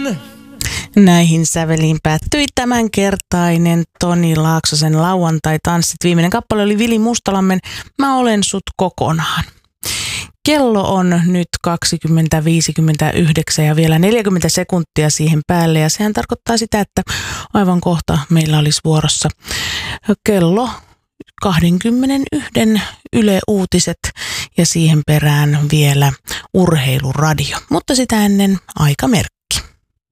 Näihin säveliin päättyi tämänkertainen Toni Laaksosen lauantai-tanssit. Viimeinen kappale oli Vili Mustalammen Mä olen sut kokonaan. Kello on nyt 20.59 ja vielä 40 sekuntia siihen päälle ja sehän tarkoittaa sitä, että aivan kohta meillä olisi vuorossa kello 21 Yle Uutiset ja siihen perään vielä urheiluradio, mutta sitä ennen aikamerkki.